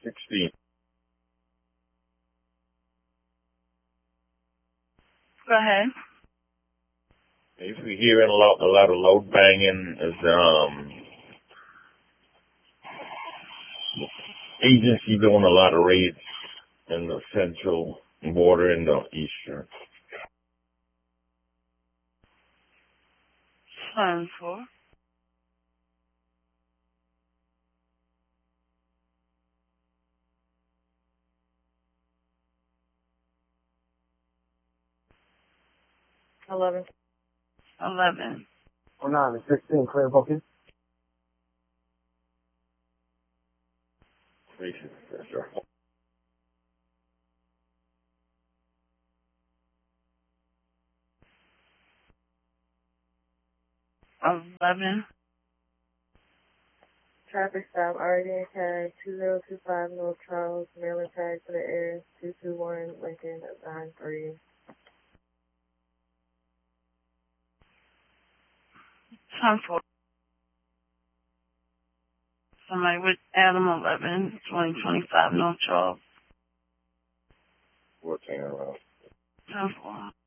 16. Go ahead. If you're hearing a lot of load banging, is agency doing a lot of raids in the central border and the eastern. 7-4. $11. 11. 09 and 16, clear booking. Yes, sir. 11. Traffic stop, RDN tag 2025 North Charles, Maryland tag for the air 221 Lincoln 93. 10-4. Somebody with Adam 11, 2025 North Charles. 14 around. 10-4.